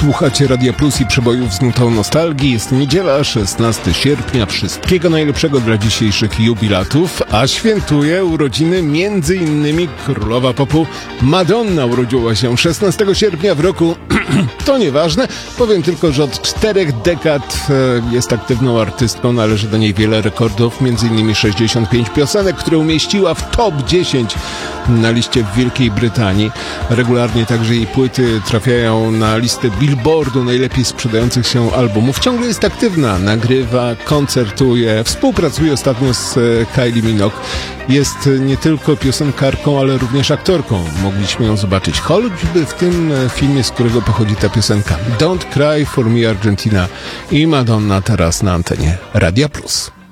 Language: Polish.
Słuchacie Radia Plus i przebojów z nutą nostalgii. Jest niedziela, 16 sierpnia. Wszystkiego najlepszego dla dzisiejszych jubilatów, a świętuje urodziny m.in. królowa popu Madonna. Urodziła się 16 sierpnia w roku... To nieważne. Powiem tylko, że od 4 dekad jest aktywną artystką. Należy do niej wiele rekordów, m.in. 65 piosenek, które umieściła w top 10 na liście w Wielkiej Brytanii. Regularnie także jej płyty trafiają na listę Billboardu najlepiej sprzedających się albumów. Ciągle jest aktywna, nagrywa, koncertuje, współpracuje ostatnio z Kylie Minogue. Jest nie tylko piosenkarką, ale również aktorką. Mogliśmy ją zobaczyć choćby w tym filmie, z którego pochodzi ta piosenka. Don't Cry for Me Argentina i Madonna teraz na antenie Radia Plus.